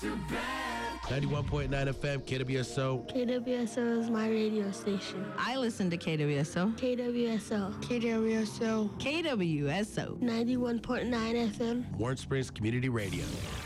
91.9 FM, KWSO. KWSO is my radio station. I listen to KWSO. KWSO. KWSO. KWSO. 91.9 FM. Warren Springs Community Radio.